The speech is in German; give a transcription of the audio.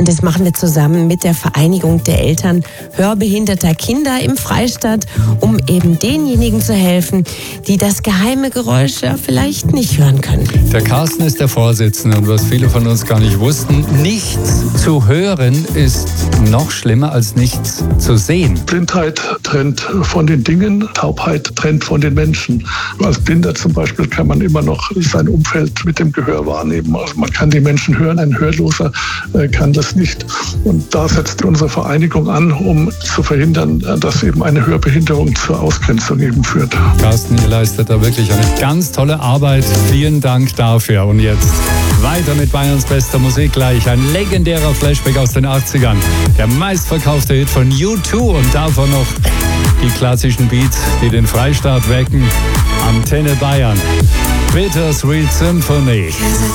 Und das machen wir zusammen mit der Vereinigung der Eltern hörbehinderter Kinder im Freistaat, um eben denjenigen zu helfen, die das geheime Geräusch ja vielleicht nicht hören können. Der Carsten ist der Vorsitzende und was viele von uns gar nicht wussten, nichts zu hören ist noch schlimmer als nichts zu sehen. Blindheit trennt von den Dingen, Taubheit trennt von den Menschen. Als Blinder zum Beispiel kann man immer noch sein Umfeld mit dem Gehör wahrnehmen. Also man kann die Menschen hören, ein Hörloser kann das nicht. Und da setzt unsere Vereinigung an, um zu verhindern, dass eben eine Hörbehinderung zur Ausgrenzung eben führt. Carsten, ihr leistet da wirklich eine ganz tolle Arbeit. Vielen Dank dafür. Und jetzt weiter mit Bayerns bester Musik gleich. Ein legendärer Flashback aus den 80ern. Der meistverkaufte Hit von U2 und davon noch die klassischen Beats, die den Freistaat wecken. Antenne Bayern. Bittersweet Symphony.